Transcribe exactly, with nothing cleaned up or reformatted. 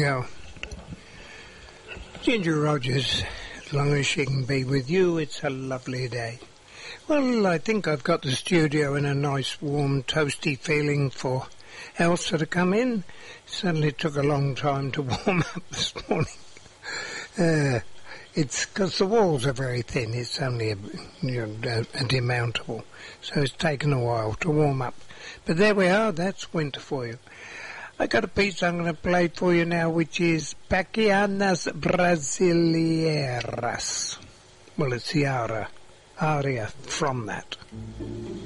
go. Ginger Rogers, as long as she can be with you, it's a lovely day. Well, I think I've got the studio in a nice, warm, toasty feeling for Elsa to come in. It certainly took a long time to warm up this morning. Uh, it's because the walls are very thin. It's only a, you know, a demountable, so it's taken a while to warm up. But there we are. That's winter for you. I got a piece I'm going to play for you now, which is Bachianas Brasileiras. Well, it's the aria, aria from that.